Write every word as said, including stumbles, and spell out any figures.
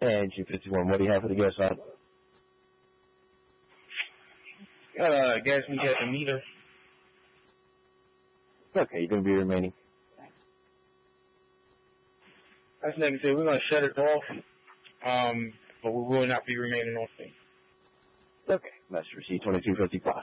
And G fifty-one, what do you have for the gas side? Got uh, gas leak at the meter. Okay, you're going to be remaining. That's negative. We're going to shut it off, um, but we will not be remaining on scene. Okay, Master receipt twenty-two fifty-five.